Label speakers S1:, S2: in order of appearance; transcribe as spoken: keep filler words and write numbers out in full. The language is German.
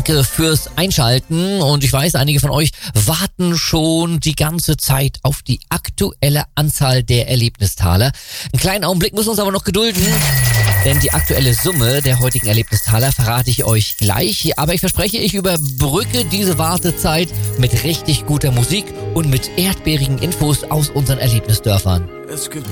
S1: Danke fürs Einschalten und ich weiß, einige von euch warten schon die ganze Zeit auf die aktuelle Anzahl der Erlebnistaler. Einen kleinen Augenblick müssen wir uns aber noch gedulden, denn die aktuelle Summe der heutigen Erlebnistaler verrate ich euch gleich. Aber ich verspreche, ich überbrücke diese Wartezeit mit richtig guter Musik und mit erdbeerigen Infos aus unseren Erlebnisdörfern.
S2: Es gibt